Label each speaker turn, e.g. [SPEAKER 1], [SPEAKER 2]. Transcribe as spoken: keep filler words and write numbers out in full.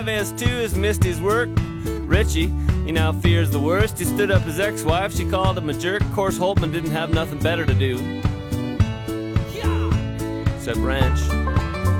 [SPEAKER 1] S two has missed his work. Richie, he now fears the worst. He stood up his ex-wife, she called him a jerk. Of course, Holtman didn't have nothing better to do except ranch.